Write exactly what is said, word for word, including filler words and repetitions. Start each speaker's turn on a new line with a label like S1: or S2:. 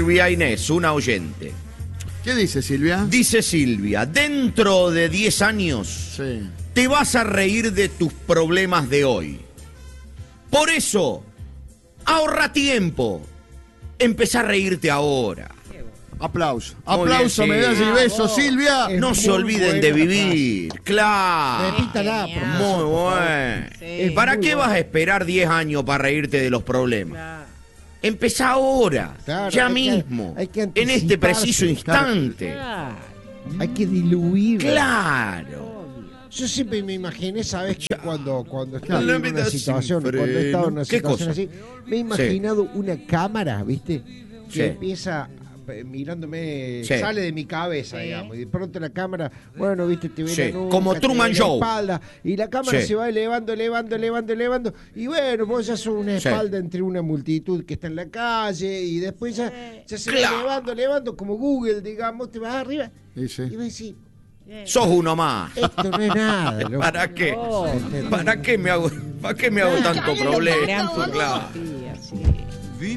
S1: Silvia Inés, una oyente.
S2: ¿Qué dice Silvia?
S1: Dice Silvia, dentro de diez años
S2: Sí.
S1: te vas a reír de tus problemas de hoy. Por eso, ahorra tiempo. Empezá a reírte ahora.
S2: Aplauso.
S1: Muy
S2: Aplauso,
S1: bien, sí.
S2: medalla y beso, Silvia.
S3: Es
S1: No se
S3: muy
S1: olviden
S3: buena
S1: de
S3: la
S1: vivir. Claro.
S3: Repítala,
S4: Genial.
S1: Muy
S3: profesor, por favor.
S1: bueno.
S4: Sí.
S1: ¿Para
S3: muy
S1: qué
S3: bueno.
S1: vas a esperar diez años para reírte de los problemas?
S4: Claro.
S1: Empezá ahora,
S3: Claro,
S1: ya
S3: hay que-
S1: mismo,
S3: hay que
S1: en este
S3: anticiparse,
S1: preciso instante.
S4: Claro.
S3: Hay que diluir.
S1: Claro.
S3: Yo siempre me imaginé, ¿sabes? Que cuando, cuando
S1: Claro.
S3: estoy
S1: La
S3: en una
S1: vida sin
S3: situación, cuando he estado en una
S1: ¿Qué
S3: situación
S1: cosa?
S3: así, me he imaginado una cámara, ¿viste? Que
S1: Sí.
S3: empieza eh, mirándome,
S1: Sí.
S3: sale de mi cabeza,
S4: Sí.
S3: digamos, y de pronto la cámara, bueno, ¿viste? Te ve
S1: Sí.
S3: la nuca,
S1: Como
S3: te
S1: Truman
S3: ve la
S1: Show.
S3: espalda, y la cámara
S1: Sí.
S3: se va elevando, elevando, elevando, elevando, y bueno, vos ya sos una
S1: Sí.
S3: espalda entre una multitud que está en la calle, y después ya, ya se
S1: Claro.
S3: va elevando, elevando, como Google, digamos, te vas arriba,
S2: Sí, sí.
S3: y vas a decir,
S1: Sos uno más.
S3: esto no es nada, loco.
S1: ¿Para qué?
S4: No.
S1: ¿Para qué me hago, para qué me hago tanto
S4: Gran
S1: problema?
S4: filosofía.
S1: Claro.